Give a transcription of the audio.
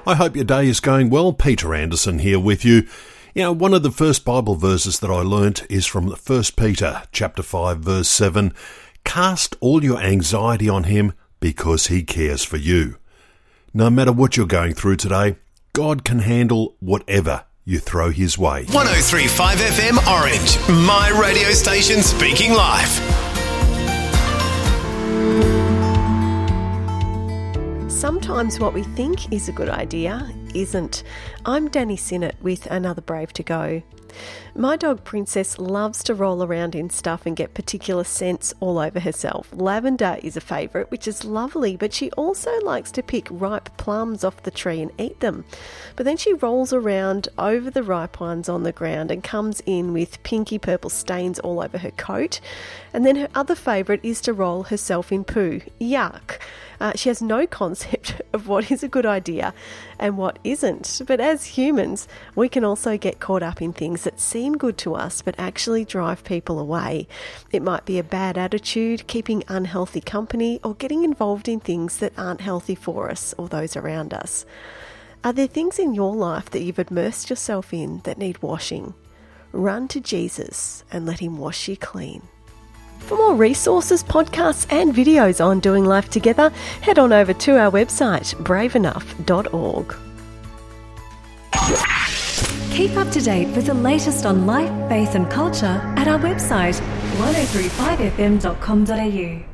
I hope your day is going well. Peter Anderson here with you. You know, one of the first Bible verses that I learnt is from 1 Peter chapter 5 verse 7. Cast all your anxiety on him because he cares for you. No matter what you're going through today, God can handle whatever you throw his way. 103.5 FM Orange, my radio station speaking life. Sometimes what we think is a good idea isn't. I'm Danny Sinnott with another Brave to Go. My dog Princess loves to roll around in stuff and get particular scents all over herself. Lavender is a favourite, which is lovely, but she also likes to pick ripe plums off the tree and eat them. But then she rolls around over the ripe ones on the ground and comes in with pinky purple stains all over her coat. And then her other favourite is to roll herself in poo. Yuck! She has no concept of what is a good idea and what isn't. But as humans, we can also get caught up in things that seem good to us but actually drive people away. It might be a bad attitude, keeping unhealthy company, or getting involved in things that aren't healthy for us or those around us. Are there things in your life that you've immersed yourself in that need washing? Run to Jesus and let him wash you clean. For more resources, podcasts and videos on doing life together, head on over to our website, braveenough.org. Keep up to date with the latest on life, faith and culture at our website 1035fm.com.au.